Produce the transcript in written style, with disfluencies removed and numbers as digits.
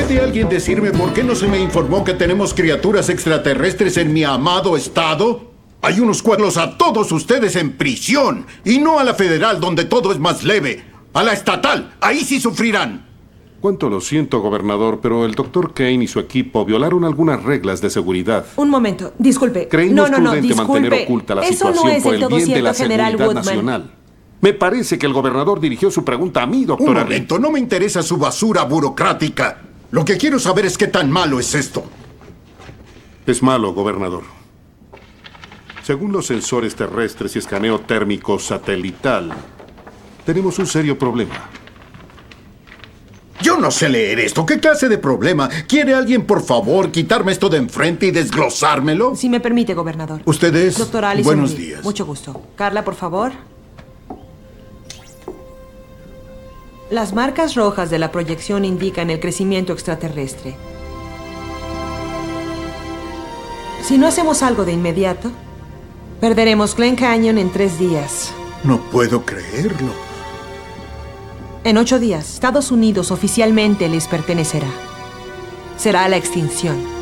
¿Puede alguien decirme por qué no se me informó que tenemos criaturas extraterrestres en mi amado estado? Hay unos cuernos a todos ustedes en prisión, y no a la federal donde todo es más leve. A la estatal, ahí sí sufrirán. Cuánto lo siento, gobernador, pero el Dr. Kane y su equipo violaron algunas reglas de seguridad. Un momento, disculpe. Creímos No, prudente disculpe. mantener oculta la Eso situación no es por del el todo bien de cierto, la General seguridad Woodman. nacional. Me parece que el gobernador dirigió su pregunta a mí, Un doctora Lee. momento, no me interesa su basura burocrática. Lo que quiero saber es qué tan malo es esto. Es malo, gobernador. Según los sensores terrestres y escaneo térmico satelital, tenemos un serio problema. Yo no sé leer esto. ¿Qué clase de problema? ¿Quiere alguien, por favor, quitarme esto de enfrente y desglosármelo? Si me permite, gobernador. Ustedes, Doctora Allison buenos Lee, días. Mucho gusto. Carla, por favor. Las marcas rojas de la proyección indican el crecimiento extraterrestre. Si no hacemos algo de inmediato, perderemos Glen Canyon en 3 días. No puedo creerlo. En 8 días, Estados Unidos oficialmente les pertenecerá. Será la extinción.